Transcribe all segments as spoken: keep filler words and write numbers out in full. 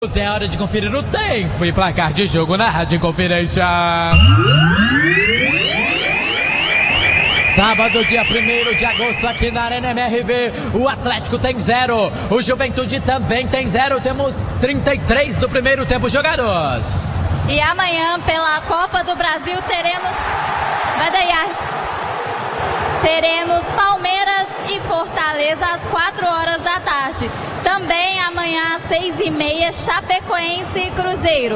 É hora de conferir o tempo e placar de jogo na Rádio Conferência. Sábado, dia primeiro de agosto, aqui na Arena M R V, o Atlético tem zero, o Juventude também tem zero, temos trinta e três do primeiro tempo jogados. E amanhã, pela Copa do Brasil, teremos... Vai daí, teremos Palmeiras e Fortaleza às quatro horas da tarde. Também amanhã às seis e meia, Chapecoense e Cruzeiro.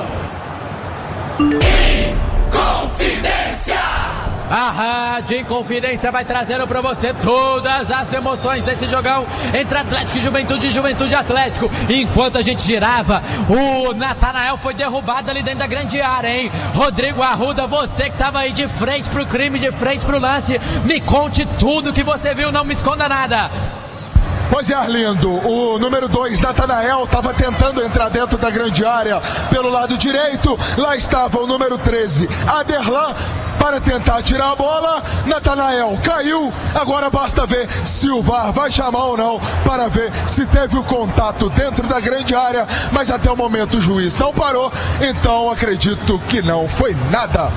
Inconfidência! A Rádio Inconfidência vai trazendo para você todas as emoções desse jogão entre Atlético e Juventude, Juventude e Atlético. Enquanto a gente girava, o Natanael foi derrubado ali dentro da grande área, hein? Rodrigo Arruda, você que estava aí de frente pro crime, de frente pro lance, me conte tudo que você viu, não me esconda nada. Pois é, Arlindo, o número dois, Natanael, estava tentando entrar dentro da grande área pelo lado direito. Lá estava o número treze, Aderlan, para tentar tirar a bola. Natanael caiu, agora basta ver se o V A R vai chamar ou não para ver se teve o contato dentro da grande área, mas até o momento o juiz não parou, então acredito que não foi nada.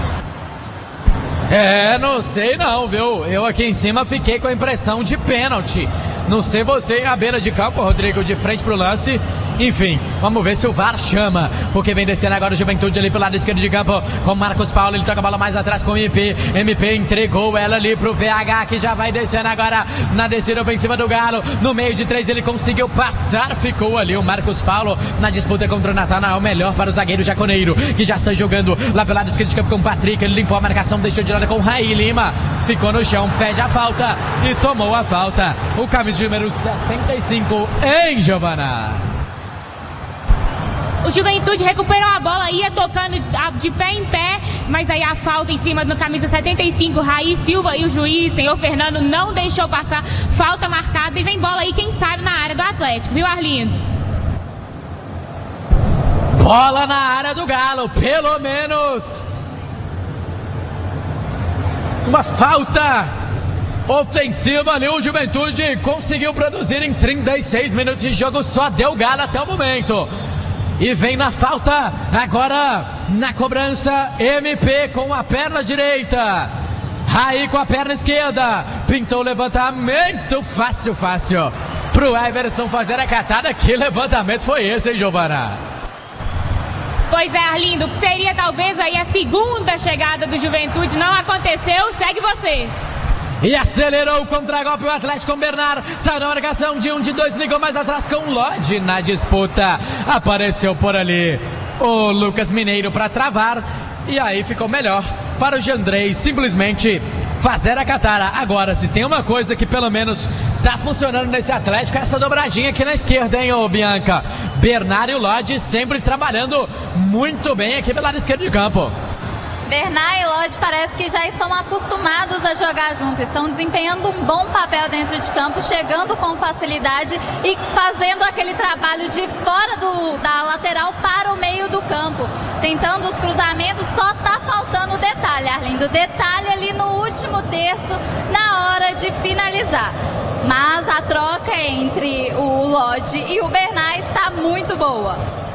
É, não sei não, viu? Eu aqui em cima fiquei com a impressão de pênalti. Não sei você, à beira de campo, Rodrigo, de frente pro lance. Enfim, vamos ver se o V A R chama, porque vem descendo agora o Juventude ali pelo lado esquerdo de campo com o Marcos Paulo, ele toca a bola mais atrás com o M P, M P entregou ela ali pro V H, que já vai descendo agora na descida ofensiva do Galo, no meio de três ele conseguiu passar, ficou ali o Marcos Paulo na disputa contra o Natanael, melhor para o zagueiro Jaconeiro, que já está jogando lá pelo lado esquerdo de campo com o Patrick, ele limpou a marcação, deixou de lado com o Raí Lima, ficou no chão, pede a falta e tomou a falta, o camisa número setenta e cinco, hein, Giovana? O Juventude recuperou a bola, ia tocando de pé em pé, mas aí a falta em cima do camisa setenta e cinco, Raí Silva, e o juiz, senhor Fernando, não deixou passar, falta marcada e vem bola aí, quem sabe, na área do Atlético, viu, Arlindo? Bola na área do Galo, pelo menos uma falta ofensiva ali, o Juventude conseguiu produzir em trinta e seis minutos de jogo, só deu Galo até o momento. E vem na falta, agora na cobrança, M P com a perna direita, Raí com a perna esquerda, pintou o levantamento, fácil, fácil, pro Everson fazer a catada. Que levantamento foi esse, hein, Giovana? Pois é, Arlindo, que seria talvez aí a segunda chegada do Juventude, não aconteceu, segue você. E acelerou o contragolpe o Atlético com o Bernard. Saiu na marcação de um, de dois, ligou mais atrás com o Lodge na disputa. Apareceu por ali o Lucas Mineiro para travar. E aí ficou melhor para o Jandrei simplesmente fazer a catara. Agora, se tem uma coisa que pelo menos tá funcionando nesse Atlético, é essa dobradinha aqui na esquerda, hein, ô Bianca? Bernard e o Lodge sempre trabalhando muito bem aqui pelo lado esquerdo de campo. Bernard e Lodge parece que já estão acostumados a jogar juntos, estão desempenhando um bom papel dentro de campo, chegando com facilidade e fazendo aquele trabalho de fora do, da lateral para o meio do campo, tentando os cruzamentos. Só tá faltando o detalhe, Arlindo, detalhe ali no último terço, na hora de finalizar. Mas a troca entre o Lodge e o Bernard está muito boa.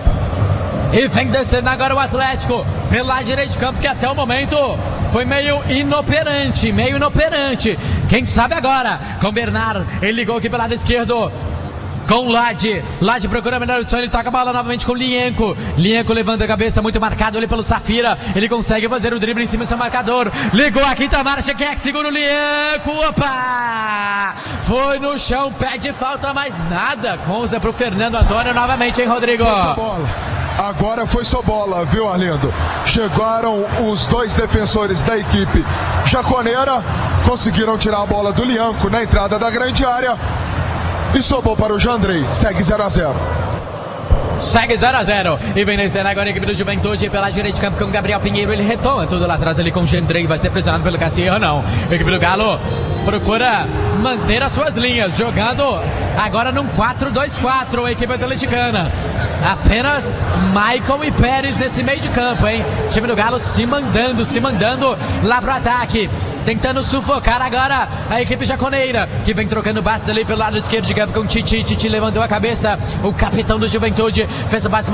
E vem descendo agora o Atlético pelo lado direito de campo, que até o momento foi meio inoperante, meio inoperante. Quem sabe agora com o Bernard, ele ligou aqui pelo lado esquerdo com o Lodge. Lodge procura a melhor opção, ele toca a bola novamente com o Lienco. Lienco levanta a cabeça, muito marcado ali pelo Safira. Ele consegue fazer o drible em cima do seu marcador. Ligou a quinta marcha, quem é que segura o Lienco? Opa! Foi no chão, pede falta, mas nada. Conza pro Fernando Antônio novamente, hein, Rodrigo? Foi essa bola. Agora foi só bola, viu, Arlindo? Chegaram os dois defensores da equipe jaconeira, conseguiram tirar a bola do Lianco na entrada da grande área e sobrou para o Jandrei. Segue zero a zero. Segue zero a zero. E vem descendo agora a equipe do Juventude pela direita de campo com o Gabriel Pinheiro. Ele retoma tudo lá atrás ali com o Jandrei. Vai ser pressionado pelo Cassiano, não. A equipe do Galo procura manter as suas linhas, jogando agora num quatro dois quatro, a equipe atleticana. Apenas Maicon e Pérez nesse meio de campo, hein? O time do Galo se mandando, se mandando lá pro ataque. tentando sufocar agora a equipe jaconeira, que vem trocando passes ali pelo lado esquerdo de campo com o Titi. Titi levantou a cabeça, o capitão do Juventude fez o passe